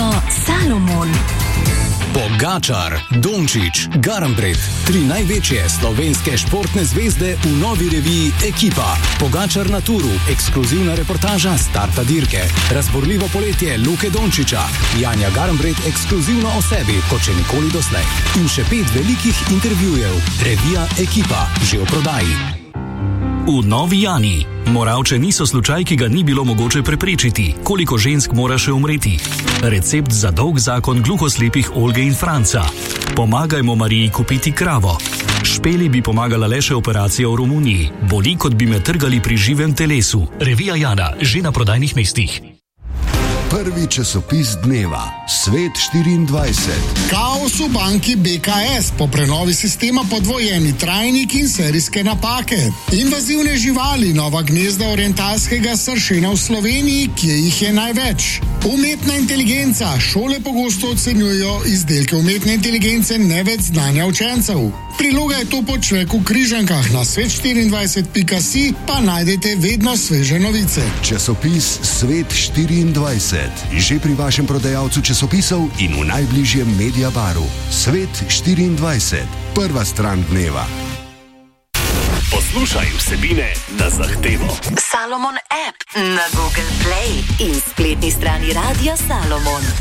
Radio Salomon. Pogačar, Dončić, Garnbret, 3 največje slovenske športne zvezde v novi reviji Ekipa. Pogačar na turu, ekskluzivna reportaža starta dirke, razborljivo poletje Luke Dončića, Janja Garnbret ekskluzivno o sebi, kot še nikoli doslej. In še 5 velikih intervjujev. Revija Ekipa, že v prodaji. V Novi Jani. Moravče niso slučaj, ki ga ni bilo mogoče preprečiti. Koliko žensk mora še umreti? Recept za dolg zakon gluhoslepih Olge in Franca. Pomagajmo Mariji kupiti kravo. Špeli bi pomagala le še operacija v Romuniji. Boli, kot bi me trgali pri živem telesu. Revija Jana, že na prodajnih mestih. Prvi časopis dneva, Svet 24. Kaos v banki BKS, po prenovi sistema podvojeni trajnik in serijske napake. Invazivne živali, nova gnezda orientalskega sršena v Sloveniji, kje jih je največ. Umetna inteligenca, šole pogosto ocenjujejo izdelke umetne inteligence, ne več znanja učencev. Priloga je to po človeku v Križankah, na svet24.si pa najdete vedno sveže novice. Časopis Svet 24. Že pri vašem prodajalcu časopisov in v najbližjem Mediabaru. Svet 24. Prva stran dneva. Poslušaj vsebine na zahtevo. Salomon app na Google Play in spletni strani Radia Salomon.